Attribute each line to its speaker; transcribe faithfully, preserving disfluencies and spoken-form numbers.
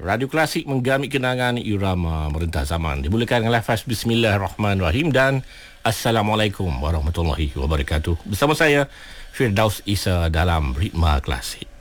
Speaker 1: Radio Klasik menggamit kenangan irama merentah zaman. Dimulakan dengan lafaz Bismillahirrahmanirrahim dan Assalamualaikum warahmatullahi wabarakatuh. Bersama saya Firdaus Isa dalam Ritma Klasik.